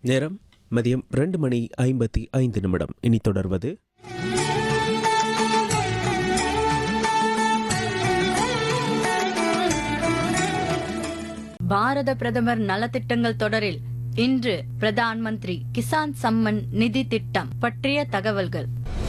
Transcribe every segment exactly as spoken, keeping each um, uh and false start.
நேரம் மதியம் ரெண்டு மணி ஐம்பத்தி ஐந்து நிமிடம். இனி தொடர்வது பாரத பிரதமர் நலத்திட்டங்கள் தொடரில் இன்று பிரதான் மந்திரி கிசான் சம்மன் நிதி திட்டம் பற்றிய தகவல்கள்.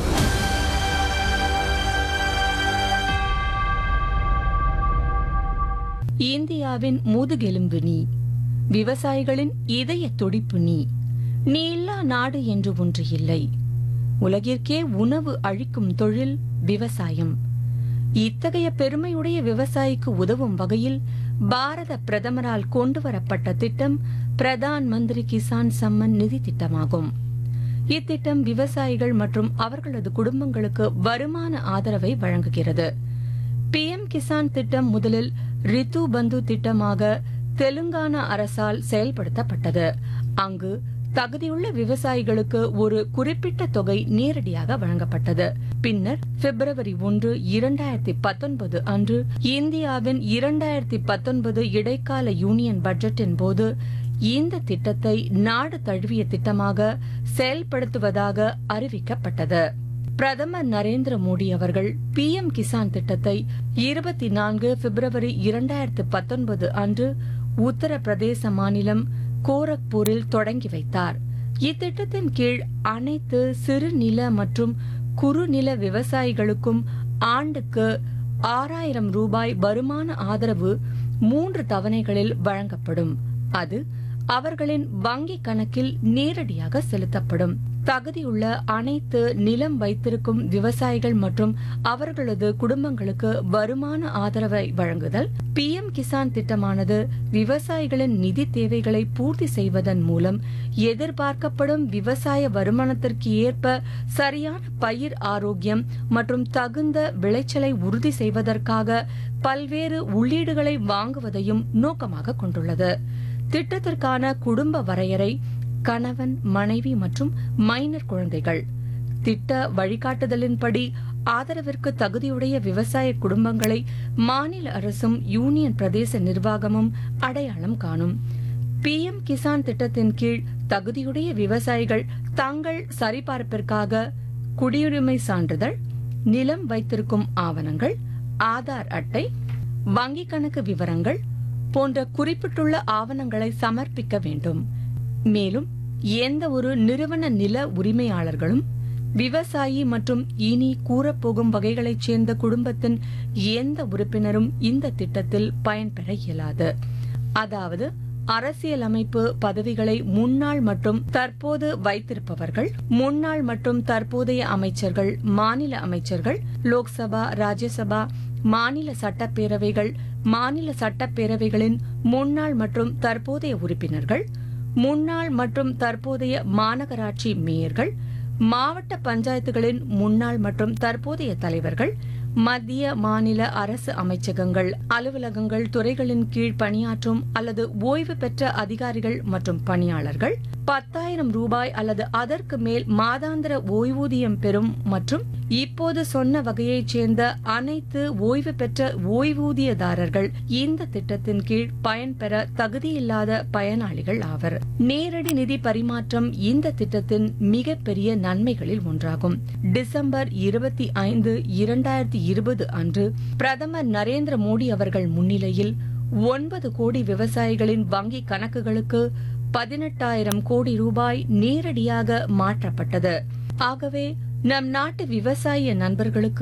இந்தியாவின் முதுகெலும்பு நீ, விவசாயிகளின் இதய துடிப்பு நீ. நீ இல்லா நாடு என்று ஒன்று இல்லை. உலகிற்கே உணவு அளிக்கும் தொழில் விவசாயம். இத்தகைய பெருமையுடைய விவசாயிக்கு உதவும் வகையில் பாரத பிரதமரால் கொண்டுவரப்பட்ட திட்டம் பிரதான் மந்திரி கிசான் சம்மன் நிதி திட்டமாகும். இத்திட்டம் விவசாயிகள் மற்றும் அவர்களது குடும்பங்களுக்கு வருமான ஆதரவை வழங்குகிறது. பி எம் கிசான் திட்டம் முதலில் ரித்து பந்து திட்டமாக தெலுங்கானா அரசால் செயல்படுத்தப்பட்டது. அங்கு தகுதியுள்ள விவசாயிகளுக்கு ஒரு குறிப்பிட்ட தொகை நேரடியாக வழங்கப்பட்டது. பின்னர் பிப்ரவரி ஒன்று இரண்டாயிரத்தி பத்தொன்பது அன்று இந்தியாவின் இரண்டாயிரத்தி பத்தொன்பது இடைக்கால யூனியன் பட்ஜெட்டின் போது இந்த திட்டத்தை நாடு தழுவிய திட்டமாக செயல்படுத்துவதாக அறிவிக்கப்பட்டது. பிரதமர் நரேந்திர மோடி அவர்கள் பி எம் கிசான் திட்டத்தை இருபத்தி நான்கு பிப்ரவரி இரண்டாயிரத்தி பத்தொன்பது அன்று உத்தரப்பிரதேச மாநிலம் கோரக்பூரில் தொடங்கி வைத்தார். இத்திட்டத்தின் கீழ் அனைத்து சிறு நில மற்றும் குறுநில விவசாயிகளுக்கும் ஆண்டுக்கு ஆறாயிரம் ரூபாய் வருமான ஆதரவு மூன்று தவணைகளில் வழங்கப்படும். அது அவர்களின் வங்கி கணக்கில் நேரடியாக செலுத்தப்படும். தகுதியுள்ள அனைத்து நிலம் வைத்திருக்கும் விவசாயிகள் மற்றும் அவர்களது குடும்பங்களுக்கு வருமான ஆதரவை வழங்குதல். பி எம் கிசான் திட்டமானது விவசாயிகளின் நிதி தேவைகளை பூர்த்தி செய்வதன் மூலம் எதிர்பார்க்கப்படும் விவசாய வருமானத்திற்கு ஏற்ப சரியான பயிர் ஆரோக்கியம் மற்றும் தகுந்த விளைச்சலை உறுதி செய்வதற்காக பல்வேறு உள்ளீடுகளை வாங்குவதையும் நோக்கமாக கொண்டுள்ளது. திட்டத்திற்கான குடும்ப வரையறை கணவன், மனைவி மற்றும் மைனர் குழந்தைகள். திட்ட வழிகாட்டுதலின்படி ஆதரவிற்கு தகுதியுடைய விவசாய குடும்பங்களை மாநில அரசும் யூனியன் பிரதேச நிர்வாகமும் அடையாளம் காணும். பி எம் கிசான் திட்டத்தின் கீழ் தகுதியுடைய விவசாயிகள் தங்கள் சரிபார்ப்பிற்காக குடியுரிமை சான்றிதழ், நிலம் வைத்திருக்கும் ஆவணங்கள், ஆதார் அட்டை, வங்கி கணக்கு விவரங்கள் போன்ற குறிப்பிட்டுள்ள ஆவணங்களை சமர்ப்பிக்க வேண்டும். மேலும் எந்த ஒரு நிறுவன நில உரிமையாளர்களும் விவசாயி மற்றும் இனி கூறப்போகும் வகைகளைச் சேர்ந்த குடும்பத்தின் எந்த உறுப்பினரும் இந்த திட்டத்தில் பயன்பெற இயலாது. அதாவது அரசியலமைப்பு பதவிகளை முன்னாள் மற்றும் தற்போது வைத்திருப்பவர்கள், முன்னாள் மற்றும் தற்போதைய அமைச்சர்கள், மாநில அமைச்சர்கள், லோக்சபா, ராஜ்யசபா, மாநில சட்டப்பேரவைகள், மாநில சட்டப்பேரவைகளின் முன்னாள் மற்றும் தற்போதைய உறுப்பினர்கள், முன்னாள் மற்றும் தற்போதைய மாநகராட்சி மேயர்கள், மாவட்ட பஞ்சாயத்துகளின் முன்னாள் மற்றும் தற்போதைய தலைவர்கள், மத்திய மாநில அரசு அமைச்சகங்கள், அலுவலகங்கள், துறைகளின் கீழ் பணியாற்றும் அல்லது ஓய்வு பெற்ற அதிகாரிகள் மற்றும் பணியாளர்கள், பத்தாயிரம் ரூபாய் அல்லது அதற்கு மேல் மாதாந்திர ஓய்வூதியம் பெறும் மற்றும் இப்போது சொன்ன வகையைச் சேர்ந்த அனைத்து ஓய்வு பெற்ற ஓய்வூதியதாரர்கள் இந்த திட்டத்தின் கீழ் பயன்பெற தகுதியில்லாத பயனாளிகள் ஆவர். நேரடி நிதி பரிமாற்றம் இந்த திட்டத்தின் மிகப்பெரிய நன்மைகளில் ஒன்றாகும். டிசம்பர் இருபத்தி ஐந்து இரண்டாயிரத்தி இருபது அன்று பிரதமர் நரேந்திர மோடி அவர்கள் முன்னிலையில் ஒன்பது கோடி விவசாயிகளின் வங்கி கணக்குகளுக்கு பதினெட்டாயிரம் கோடி ரூபாய் நேரடியாக மாற்றப்பட்டது. ஆகவே நம் நாட்டு விவசாய நண்பர்களுக்கு